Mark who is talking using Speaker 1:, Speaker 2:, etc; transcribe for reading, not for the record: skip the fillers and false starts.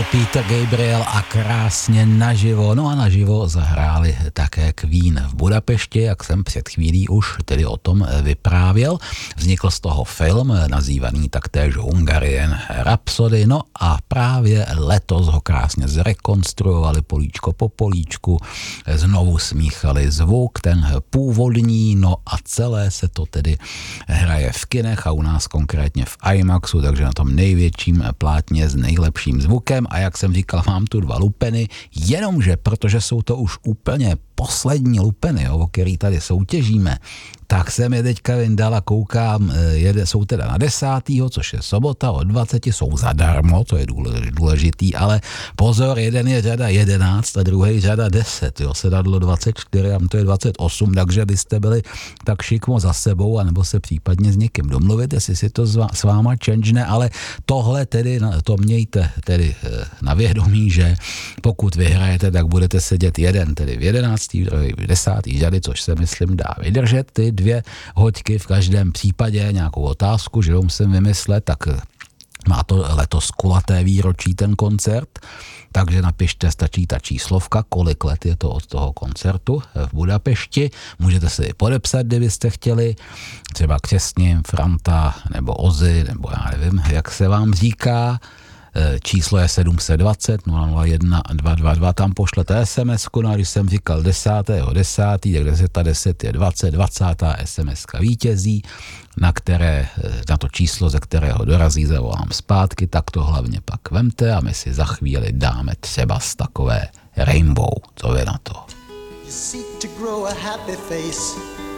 Speaker 1: Peter Gabriel a krásně naživo. No a naživo zahráli také Queen v Budapešti, jak jsem před chvílí už tedy o tom vyprávěl. Vznikl z toho film, nazývaný taktéž Hungarian Rhapsody. No a právě letos ho krásně zrekonstruovali políčko po políčku, znovu smíchali zvuk, ten původní, no a celé se to tedy hraje v kinech a u nás konkrétně v IMAXu, takže na tom největším plátně s nejlepším zvukem. A jak jsem říkal, mám tu 2 lupeny, jenomže protože jsou to už úplně poslední lupeny, o který tady soutěžíme, tak jsem je teďka vyndal a koukám, jsou teda na 10., což je sobota od 20, jsou zadarmo, to je důležitý, ale pozor, jeden je řada 11 a druhý řada 10, jo, sedadlo 24 a to je 28, takže byste byli tak šikmo za sebou, anebo se případně s někým domluvit, jestli si to s váma čenžne, ale tohle tedy, to mějte tedy na vědomí, že pokud vyhrajete, tak budete sedět jeden tedy v 11., druhý v 10. řady, což se myslím dá vydržet, ty 2 hoďky v každém případě, nějakou otázku, že musím vymyslet, tak má to letos kulaté výročí ten koncert, takže napište, stačí ta číslovka, kolik let je to od toho koncertu v Budapešti. Můžete si podepsat, kdybyste chtěli, třeba Křesním, Franta, nebo Ozzy, nebo já nevím, jak se vám říká. Číslo je 720 001 222, tam pošlete SMS-ku, no a když jsem říkal 10.10., tak 10 je 20 SMS-ka vítězí, na to číslo, ze kterého dorazí, zavolám zpátky, tak to hlavně pak vemte a my si za chvíli dáme třeba z takové Rainbow, co vy na to.